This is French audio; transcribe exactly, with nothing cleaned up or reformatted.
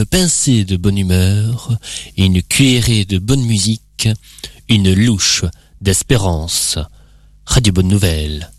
pincée de bonne humeur, une cuillerée de bonne musique, une louche d'espérance. Radio Bonne Nouvelle.